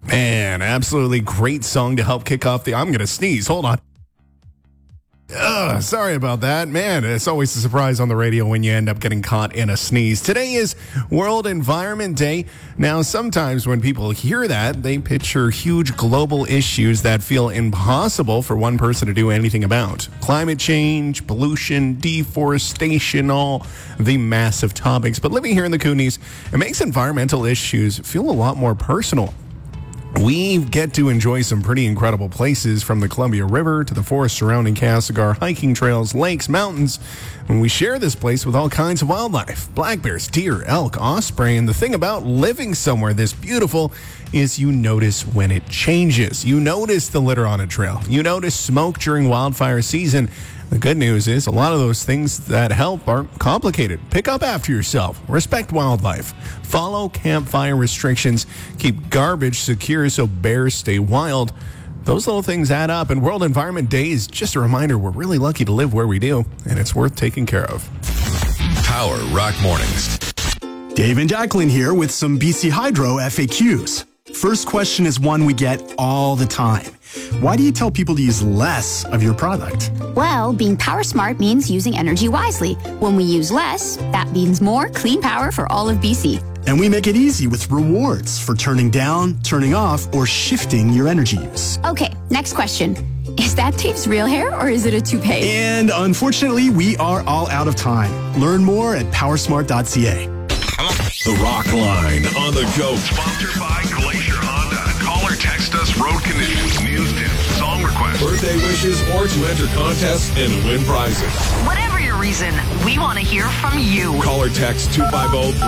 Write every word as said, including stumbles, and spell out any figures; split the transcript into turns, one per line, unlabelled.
Man, absolutely great song to help kick off the... I'm going to sneeze. Hold on. Ugh, sorry about that. Man, it's always a surprise on the radio when you end up getting caught in a sneeze. Today is World Environment Day. Now, sometimes when people hear that, they picture huge global issues that feel impossible for one person to do anything about. Climate change, pollution, deforestation, all the massive topics. But living here in the Kootenays, it makes environmental issues feel a lot more personal. We get to enjoy some pretty incredible places, from the Columbia River to the forest surrounding Castlegar, hiking trails, lakes, mountains. And we share this place with all kinds of wildlife: black bears, deer, elk, osprey. And the thing about living somewhere this beautiful is you notice when it changes. You notice the litter on a trail. You notice smoke during wildfire season. The good news is a lot of those things that help aren't complicated. Pick up after yourself. Respect wildlife. Follow campfire restrictions. Keep garbage secure so bears stay wild. Those little things add up, and World Environment Day is just a reminder we're really lucky to live where we do, and it's worth taking care of.
Power Rock Mornings.
Dave and Jacqueline here with some B C Hydro F A Qs. First question is one we get all the time. Why do you tell people to use less of your product?
Well, being power smart means using energy wisely. When we use less, that means more clean power for all of B C.
And we make it easy with rewards for turning down, turning off, or shifting your energy use.
Okay, next question. Is that Dave's real hair or is it a toupee?
And unfortunately, we are all out of time. Learn more at powersmart dot c a.
The Rock Line on the go.
Sponsored by Glacier Honda. Call or text us road conditions, news tips, song requests,
Birthday wishes, or to enter contests and win prizes.
Whatever your reason, we want to hear from you.
Call or text two five zero